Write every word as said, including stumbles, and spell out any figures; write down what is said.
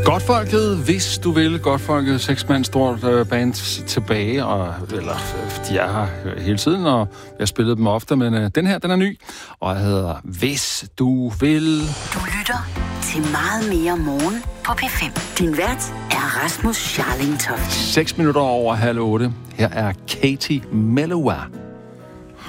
Godtfolket, hvis du vil. Godtfolket, seks mand stort øh, band tilbage, og, eller de er her hele tiden, og jeg spillede dem ofte, men øh, den her, den er ny, og jeg hedder Hvis du vil. Du lytter til Meget mere morgen på P fem. Din vært er Rasmus Scharling Toft. Seks minutter over halv otte. Her er Katie Melua.